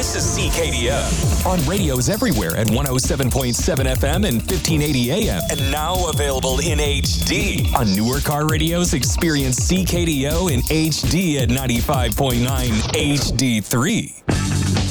This is CKDO. On radios everywhere at 107.7 FM and 1580 AM. And now available in HD. On newer car radios, experience CKDO in HD at 95.9 HD3.